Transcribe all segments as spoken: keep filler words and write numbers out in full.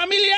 familia!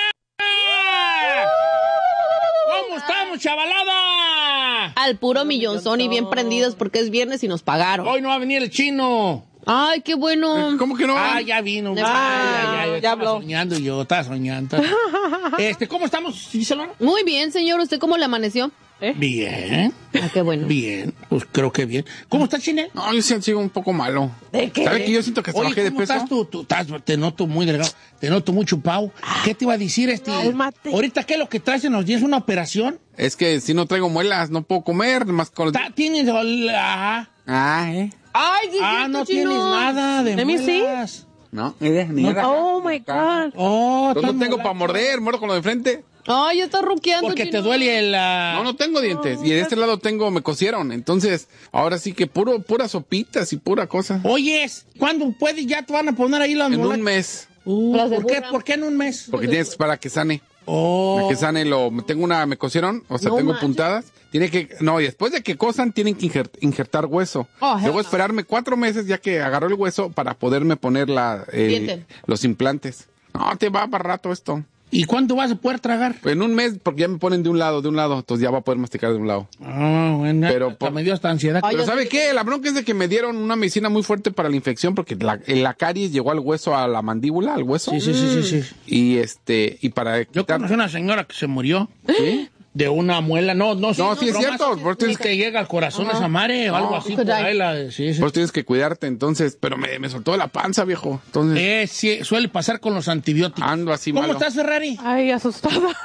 ¿Cómo estamos, chavalada? Al puro millonzón y bien prendidos porque es viernes y nos pagaron. Hoy no va a venir el chino. Ay, qué bueno. ¿Cómo que no? Ah, ya vino. Ah, Ah, ya, ya, ya estaba habló. soñando yo, estaba soñando. Este, ¿cómo estamos, Gisela? Muy bien, señor. ¿Usted cómo le amaneció? ¿Eh? Bien. Ah, qué bueno. Bien, pues creo que bien. ¿Cómo está, Chine? No, yo sí sigo un poco malo. ¿De qué? ¿Sabe que yo siento que Oye, bajé de ¿cómo peso? estás tú? Tú estás, te noto muy delgado, te noto muy chupado. ¿Qué te iba a decir, este? Cálmate. Ahorita, ¿qué es lo que traes en los días? ¿Una operación? Es que si no traigo muelas, no puedo comer, más con... Ta- ¿Tienes? Ajá. Ah, ¿eh? Ay, sí, Ah, cierto, no chino. tienes nada de ¿De mí sí? muelas. No, mire, ni nada. Oh, my God. Oh, Pues no estás tengo para molacho. morder, muerdo con lo de frente. Ay, ya está ruqueando, Porque te chino. duele el... ah, No, no tengo dientes. Y de este lado tengo, me cosieron. Entonces, ahora sí que puro, pura sopitas y pura cosa. Oyes, ¿cuándo puedes? Ya te van a poner ahí las En muelas. un mes. Uh, ¿Las de ¿por, qué, burra? ¿Por qué en un mes? Porque tienes para que sane. Oh. Para que sane lo... Tengo una, me cosieron, o sea, No tengo manches. puntadas. Tiene que... No, y después de que cosan, tienen que injer- injertar hueso. Oh, Luego hell. esperarme cuatro meses ya que agarró el hueso para poderme poner la, el- Diente. los implantes. No, te va para rato esto. ¿Y cuándo vas a poder tragar? En un mes, porque ya me ponen de un lado, de un lado, entonces ya va a poder masticar de un lado. Ah, bueno. Pero Pero por- me dio hasta ansiedad. Ay, Pero yo ¿sabe sé qué? La bronca es de que me dieron una medicina muy fuerte para la infección porque la, la caries llegó al hueso, a la mandíbula, al hueso. Sí, sí, sí, sí, sí. Y este, y para Yo quitar... conocí una señora que se murió ¿Sí? de una muela. No, no, No, sí es bromas. cierto, por eso Es que llega al corazón esa madre o algo así. could Por die. ahí la, sí, sí. Pues tienes que cuidarte, entonces, pero me, me soltó la panza, viejo. Entonces, Eh, sí, suele pasar con los antibióticos. ando así ¿Cómo malo. estás, Ferrari? Ay, asustada.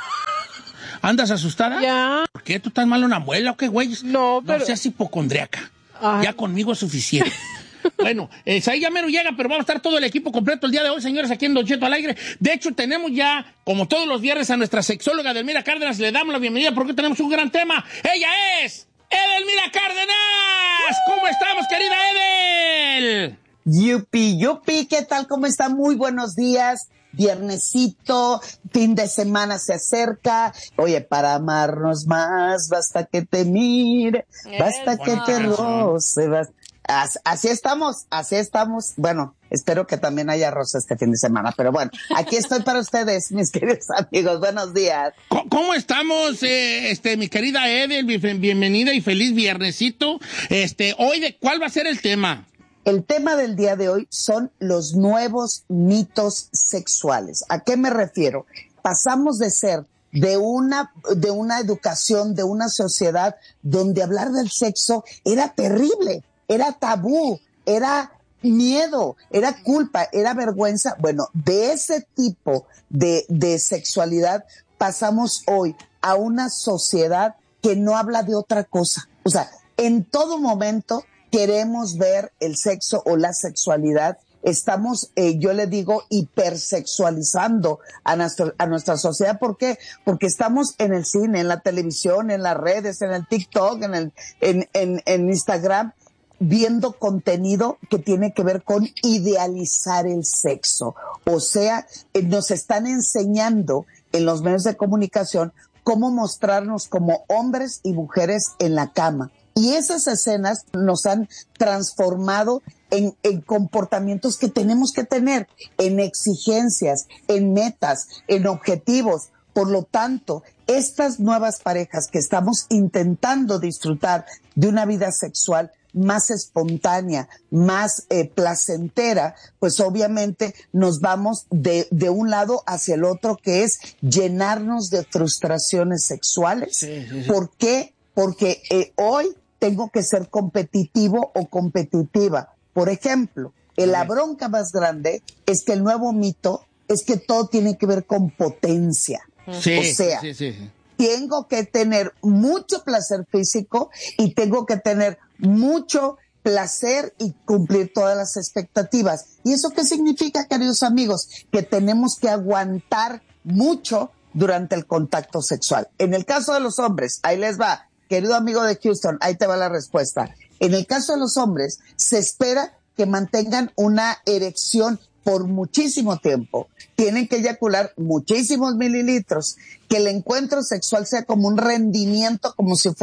¿Andas asustada? Ya. ¿Por qué? ¿Tú estás mal una muela o qué, güey? No, pero- No seas hipocondriaca. Ay. Ya conmigo es suficiente. Bueno, eh, ahí ya mero llega, pero vamos a estar todo el equipo completo el día de hoy, señores, aquí en Don Cheto al aire. De hecho, tenemos ya, como todos los viernes, a nuestra sexóloga Edelmira Cárdenas. Le damos la bienvenida porque tenemos un gran tema. ¡Ella es Edelmira Cárdenas! ¿Cómo estamos, querida Edel? Yupi, yupi, ¿qué tal? ¿Cómo está? Muy buenos días. Viernesito, fin de semana se acerca. Oye, para amarnos más, basta que te mire, basta que bonita te canción. roce. bas- As- Así estamos, así estamos. Bueno, espero que también haya rosa este fin de semana, pero bueno, aquí estoy para ustedes, mis queridos amigos. Buenos días. ¿Cómo- ¿Cómo estamos, eh, este, mi querida Edel? Bien- Bienvenida y feliz viernesito. Este, hoy, de ¿cuál va a ser el tema? El tema del día de hoy son los nuevos mitos sexuales. ¿A qué me refiero? Pasamos de ser de una, de una educación, de una sociedad donde hablar del sexo era terrible, era tabú, era miedo, era culpa, era vergüenza. Bueno, de ese tipo de, de sexualidad pasamos hoy a una sociedad que no habla de otra cosa. O sea, en todo momento queremos ver el sexo o la sexualidad. Estamos, eh, yo le digo, hipersexualizando a, nuestro, a nuestra sociedad. ¿Por qué? Porque estamos en el cine, en la televisión, en las redes, en el TikTok, en el, en, en, en Instagram, viendo contenido que tiene que ver con idealizar el sexo. O sea, eh, nos están enseñando en los medios de comunicación cómo mostrarnos como hombres y mujeres en la cama. Y esas escenas nos han transformado en, en comportamientos que tenemos que tener, en exigencias, en metas, en objetivos. Por lo tanto, estas nuevas parejas que estamos intentando disfrutar de una vida sexual más espontánea, más eh, placentera, pues obviamente nos vamos de, de un lado hacia el otro, que es llenarnos de frustraciones sexuales. Sí, sí, sí. ¿Por qué? Porque eh, hoy tengo que ser competitivo o competitiva. Por ejemplo, eh, la bronca más grande es que el nuevo mito es que todo tiene que ver con potencia. Sí, O sea, sí, sí, sí. tengo que tener mucho placer físico y tengo que tener mucho placer y cumplir todas las expectativas. ¿Y eso qué significa, queridos amigos? Que tenemos que aguantar mucho durante el contacto sexual. En el caso de los hombres, ahí les va, querido amigo de Houston, ahí te va la respuesta. En el caso de los hombres, se espera que mantengan una erección por muchísimo tiempo. Tienen que eyacular muchísimos mililitros, que el encuentro sexual sea como un rendimiento, como si fuera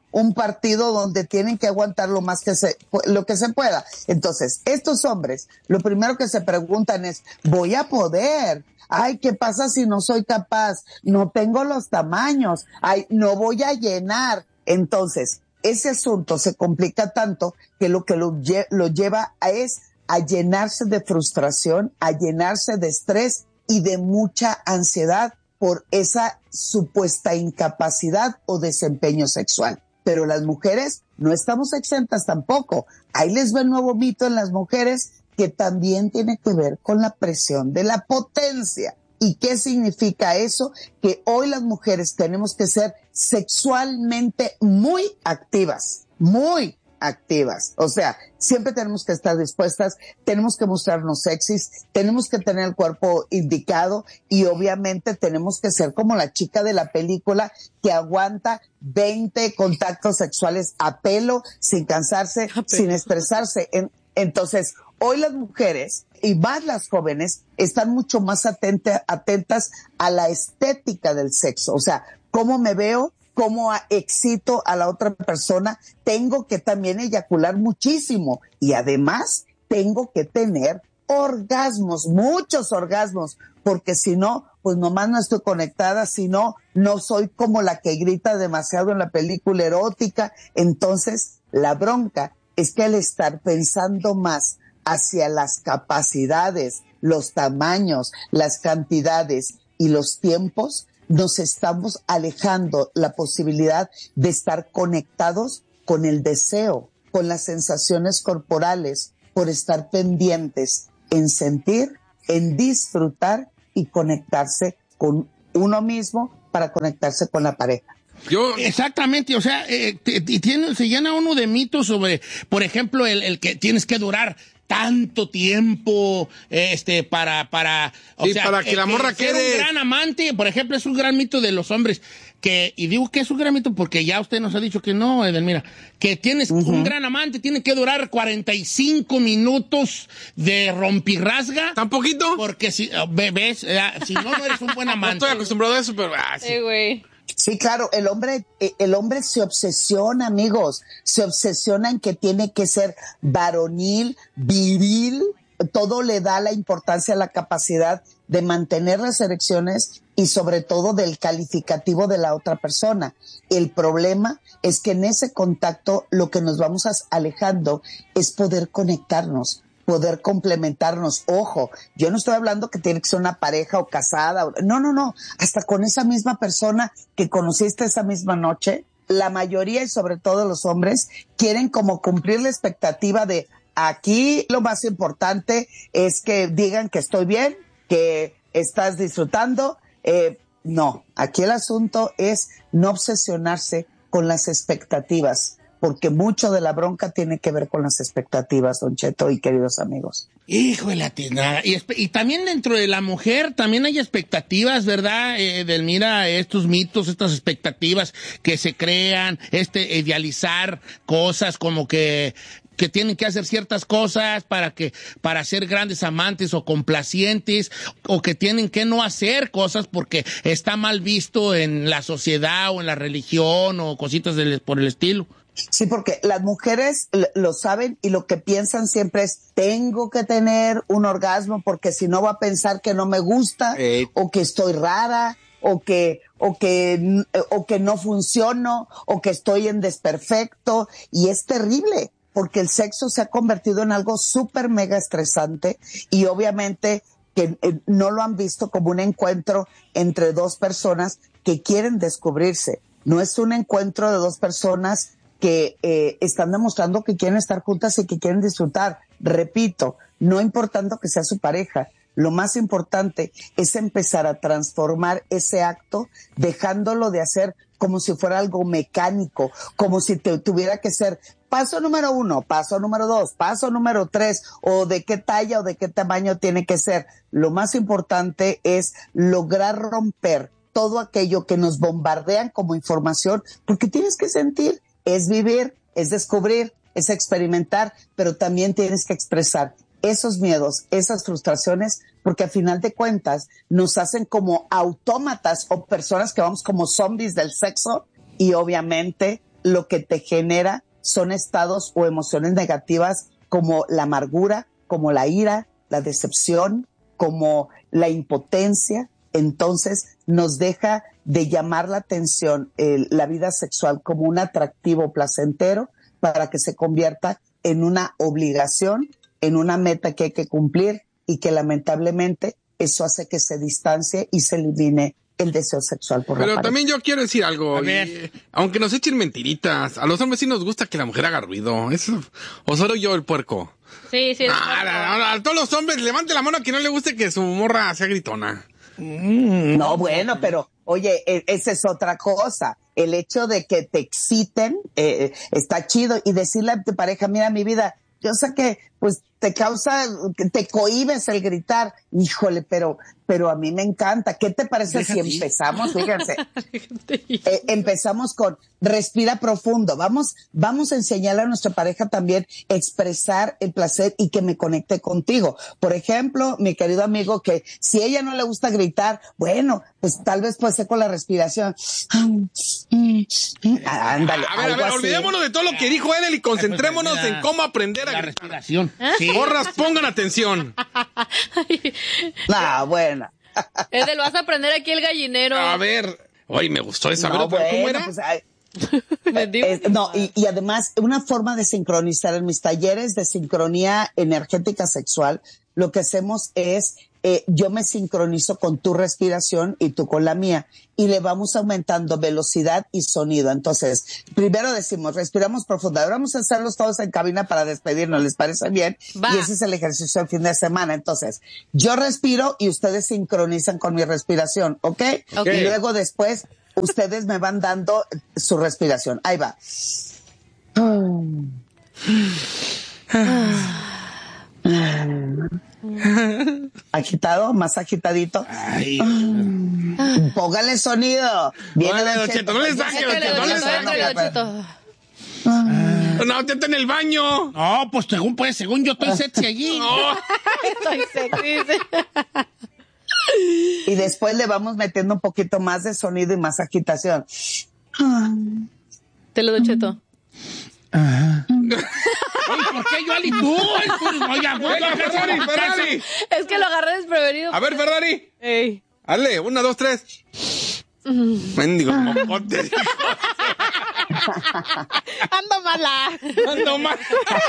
un partido donde tienen que aguantar lo más que se, lo que se pueda. Entonces, estos hombres, lo primero que se preguntan es, ¿voy a poder? Ay, ¿qué pasa si no soy capaz? No tengo los tamaños. Ay, no voy a llenar. Entonces, ese asunto se complica tanto que lo que lo, lo lleva a es a llenarse de frustración, a llenarse de estrés y de mucha ansiedad por esa supuesta incapacidad o desempeño sexual. Pero las mujeres no estamos exentas tampoco. Ahí les va el nuevo mito en las mujeres que también tiene que ver con la presión de la potencia. ¿Y qué significa eso? Que hoy las mujeres tenemos que ser sexualmente muy activas, muy activas. O sea, siempre tenemos que estar dispuestas, tenemos que mostrarnos sexys, tenemos que tener el cuerpo indicado y obviamente tenemos que ser como la chica de la película que aguanta veinte contactos sexuales a pelo, sin cansarse, sin estresarse. En, entonces, hoy las mujeres y más las jóvenes están mucho más atenta, atentas a la estética del sexo. O sea, cómo me veo, cómo excito a la otra persona, tengo que también eyacular muchísimo y además tengo que tener orgasmos, muchos orgasmos, porque si no, pues nomás no estoy conectada, si no, no soy como la que grita demasiado en la película erótica. Entonces, la bronca es que al estar pensando más hacia las capacidades, los tamaños, las cantidades y los tiempos, nos estamos alejando la posibilidad de estar conectados con el deseo, con las sensaciones corporales, por estar pendientes en sentir, en disfrutar y conectarse con uno mismo para conectarse con la pareja. Yo, exactamente, o sea, eh, y tiene, se llena uno de mitos sobre, por ejemplo, el, el que tienes que durar tanto tiempo, este, para, para, o sí, sea, para que eh, la morra ser quede un gran amante, por ejemplo, es un gran mito de los hombres, que, y digo que es un gran mito porque ya usted nos ha dicho que no, Edelmira, que tienes uh-huh. un gran amante, tiene que durar cuarenta y cinco minutos de rompirrasga. ¿Tan poquito? Porque si, ves, eh, si no, no eres un buen amante. No estoy acostumbrado a eso, pero, ah, sí. Sí, güey. Sí, claro, el hombre, el hombre se obsesiona, amigos, se obsesiona en que tiene que ser varonil, viril, todo le da la importancia a la capacidad de mantener las erecciones y sobre todo del calificativo de la otra persona. El problema es que en ese contacto lo que nos vamos alejando es poder conectarnos, poder complementarnos. Ojo, yo no estoy hablando que tiene que ser una pareja o casada. No, no, no. Hasta con esa misma persona que conociste esa misma noche, la mayoría y sobre todo los hombres quieren como cumplir la expectativa de aquí lo más importante es que digan que estoy bien, que estás disfrutando. Eh, no, aquí el asunto es no obsesionarse con las expectativas, porque mucho de la bronca tiene que ver con las expectativas, Don Cheto y queridos amigos. Hijo de la tiznada. Y, y también dentro de la mujer también hay expectativas, ¿verdad? Eh, Edelmira, estos mitos, estas expectativas que se crean, este idealizar cosas como que que tienen que hacer ciertas cosas para que para ser grandes amantes o complacientes, o que tienen que no hacer cosas porque está mal visto en la sociedad o en la religión o cositas del, por el estilo. Sí, porque las mujeres lo saben y lo que piensan siempre es, tengo que tener un orgasmo porque si no va a pensar que no me gusta, eh. o que estoy rara, o que, o que, o que no funciono, o que estoy en desperfecto, y es terrible, porque el sexo se ha convertido en algo súper mega estresante y obviamente que eh, no lo han visto como un encuentro entre dos personas que quieren descubrirse. No es un encuentro de dos personas que eh, están demostrando que quieren estar juntas y que quieren disfrutar. Repito, no importando que sea su pareja, lo más importante es empezar a transformar ese acto, dejándolo de hacer como si fuera algo mecánico, como si te, tuviera que ser paso número uno, paso número dos, paso número tres, o de qué talla o de qué tamaño tiene que ser. Lo más importante es lograr romper todo aquello que nos bombardean como información, porque tienes que sentir, es vivir, es descubrir, es experimentar, pero también tienes que expresar esos miedos, esas frustraciones, porque al final de cuentas nos hacen como autómatas o personas que vamos como zombies del sexo, y obviamente lo que te genera son estados o emociones negativas como la amargura, como la ira, la decepción, como la impotencia. Entonces nos deja de llamar la atención eh, la vida sexual como un atractivo placentero para que se convierta en una obligación, en una meta que hay que cumplir y que lamentablemente eso hace que se distancie y se elimine el deseo sexual por Pero la pareja. también yo quiero decir algo. A ver. Y, aunque nos echen mentiritas, a los hombres sí nos gusta que la mujer haga ruido. Eso, o solo yo el puerco. Sí, sí. es Ah, a, a- a todos los hombres, levante la mano a quien no le guste que su morra sea gritona. No, bueno, pero oye, e- esa es otra cosa. El hecho de que te exciten eh, está chido y decirle a tu pareja, mira mi vida, yo sé que pues te causa, que te cohibes el gritar, híjole, pero pero a mí me encanta. ¿Qué te parece Déjate si ir. empezamos? Fíjense, eh, empezamos con respira profundo. Vamos, vamos a enseñarle a nuestra pareja también expresar el placer y que me conecte contigo. Por ejemplo, mi querido amigo, que si a ella no le gusta gritar, bueno, pues tal vez puede ser con la respiración. Ah, ándale, A ver, a algo ver, así. olvidémonos de todo lo que dijo él y concentrémonos Mira, en cómo aprender a La gritar. respiración. Sí. Morras, pongan atención. Ah, bueno. Edel, vas a aprender aquí el gallinero. A ver. Oye, me gustó esa. No, A ver, ¿cómo bueno, era? pues, ay, Me digo. Eh, no, y, y además, una forma de sincronizar en mis talleres de sincronía energética sexual, lo que hacemos es, eh, yo me sincronizo con tu respiración y tú con la mía, y le vamos aumentando velocidad y sonido. Entonces, primero decimos, respiramos profundo. Ahora vamos a hacerlos todos en cabina para despedirnos, ¿les parece bien? Va. Y ese es el ejercicio del fin de semana. Entonces, yo respiro y ustedes sincronizan con mi respiración, ¿ok? Ok. Y luego después, ustedes me van dando su respiración. Ahí va. Agitado, más agitadito. Ay, Póngale sonido. Viene Órale, Don Don Cheto, no le saque, Don Sácale, Cheto, no le Don Cheto, saque. sácale, Don Cheto. No, te está en el baño. no, pues según pues, según yo estoy sexy allí. Estoy sexy, dice. Y después le vamos metiendo un poquito más de sonido y más agitación. Te lo Don Cheto. Oye, ¿por qué yo Ali tú? Oiga, Venga, Ferrari, Ferrari. Es que lo agarré desprevenido. A ver, Ferrari. Ey. Hazle, una, dos, tres. Mendigo mocote. Ando mala. Ando mal.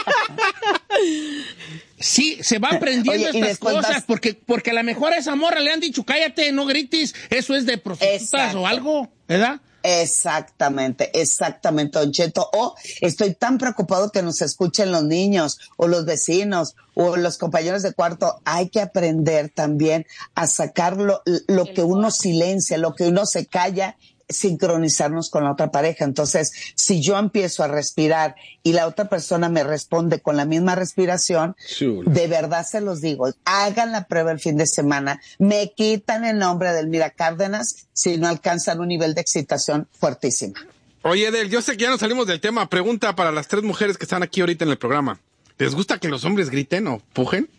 Sí, se va aprendiendo Oye, y estas después cosas vas- porque, porque a la mejor a esa morra le han dicho, cállate, no grites, eso es de prostitutas Exacto. o algo, ¿verdad? Exactamente, exactamente, Don Cheto. O estoy tan preocupado que nos escuchen los niños o los vecinos o los compañeros de cuarto. Hay que aprender también a sacar lo, lo que uno silencia, lo que uno se calla, sincronizarnos con la otra pareja. Entonces, si yo empiezo a respirar y la otra persona me responde con la misma respiración, Chulo. de verdad se los digo, hagan la prueba el fin de semana, me quitan el nombre del Mira Cárdenas si no alcanzan un nivel de excitación fuertísimo. Oye, Edel, yo sé que ya nos salimos del tema. Pregunta para las tres mujeres que están aquí ahorita en el programa. ¿Les gusta que los hombres griten o pujen?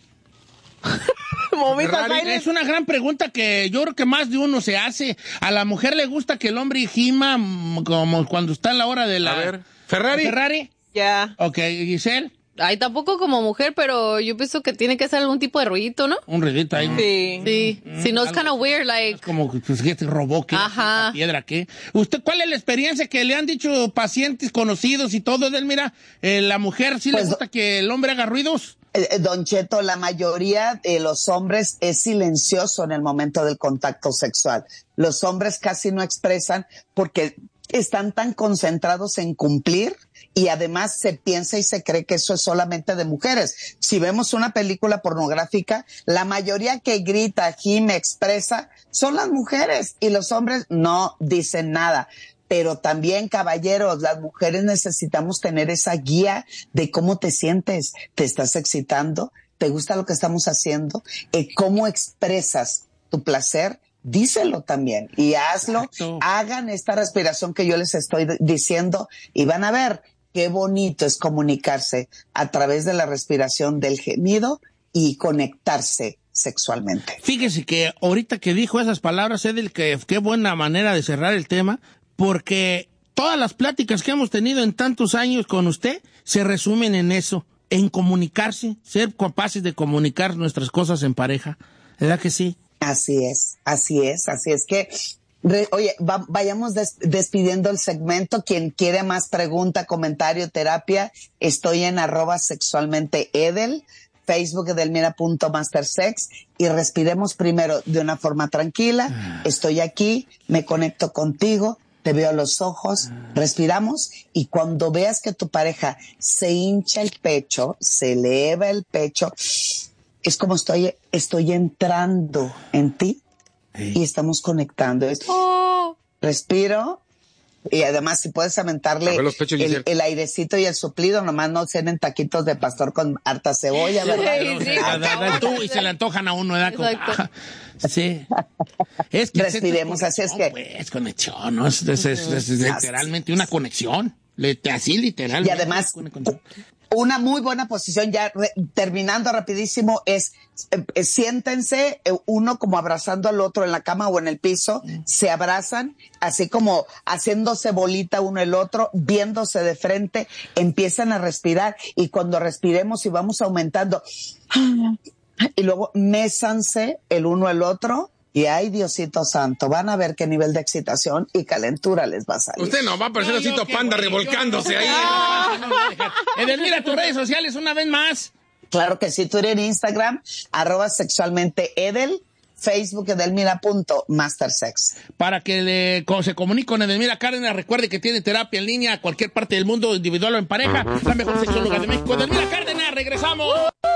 Ferrari, Es una gran pregunta que yo creo que más de uno se hace. A la mujer le gusta que el hombre gima mm, como cuando está en la hora de la... A ver, Ferrari. Ferrari. Ya. Ok, Giselle, Ay, tampoco como mujer, pero yo pienso que tiene que ser algún tipo de ruidito, ¿no? un redito ahí. Sí. Sí. Si no es kind of weird, Es like. como que pues, que te robó, que Ajá. esa piedra, ¿qué? ¿Usted cuál es la experiencia que le han dicho pacientes conocidos y todo? Mira, eh, la mujer sí Pues, le gusta que el hombre haga ruidos. Eh, Don Cheto, la mayoría de los hombres es silencioso en el momento del contacto sexual. Los hombres casi no expresan porque están tan concentrados en cumplir y además se piensa y se cree que eso es solamente de mujeres. Si vemos una película pornográfica, la mayoría que grita, gime, expresa, son las mujeres y los hombres no dicen nada. Pero también, caballeros, las mujeres necesitamos tener esa guía de cómo te sientes. ¿Te estás excitando? ¿Te gusta lo que estamos haciendo? Eh, ¿Cómo expresas tu placer? Díselo también y hazlo. Exacto. Hagan esta respiración que yo les estoy d- diciendo y van a ver qué bonito es comunicarse a través de la respiración del gemido y conectarse sexualmente. Fíjese que ahorita que dijo esas palabras, Edel, que qué buena manera de cerrar el tema, porque todas las pláticas que hemos tenido en tantos años con usted se resumen en eso, en comunicarse, ser capaces de comunicar nuestras cosas en pareja. ¿Verdad que sí? Así es, así es, así es que, re, oye, va, vayamos des, despidiendo el segmento. Quien quiere más pregunta, comentario, terapia, estoy en arroba sexualmente edel, Facebook edelmira punto mastersex, y respiremos primero de una forma tranquila. Estoy aquí, me conecto contigo, te veo a los ojos, respiramos, y cuando veas que tu pareja se hincha el pecho, se eleva el pecho, es como estoy, estoy entrando en ti y estamos conectando. Oh. Respiro. Y además, si puedes aumentarle los pechos, el, el airecito y el suplido, nomás no cenen taquitos de pastor con harta cebolla, ¿verdad? Sí, sí, Da- da- da- tú, y se le antojan a uno, ¿verdad? Como, Exacto. ah, sí. Es que Respiremos, así es que- Pues, conexión, ¿no? Es, es- es- es literalmente una conexión. Le- Así, literalmente. Y además, una conexión. una muy buena posición, ya re, terminando rapidísimo, es eh, eh, siéntense, eh, uno como abrazando al otro en la cama o en el piso, se abrazan, así como haciéndose bolita uno el otro, viéndose de frente, empiezan a respirar, y cuando respiremos y vamos aumentando, y luego mésanse el uno el otro, y ay, Diosito santo, van a ver qué nivel de excitación y calentura les va a salir. Usted no va a parecer No, yo osito qué panda güey, revolcándose yo- ahí. No, no, no, no, deja. Edelmira, tus redes sociales una vez más. Claro que sí, Twitter e Instagram, arroba sexualmente edel, Facebook edelmira punto mastersex. Para que le, co- se comunique con Edelmira Cárdenas, recuerde que tiene terapia en línea a cualquier parte del mundo, individual o en pareja. La mejor sexóloga de México, Edelmira Cárdenas. Regresamos.